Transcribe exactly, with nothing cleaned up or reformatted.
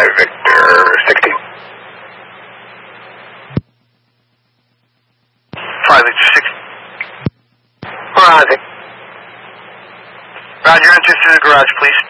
Victor sixty. five Victor sixty. Roger. Roger, enter to the garage, please.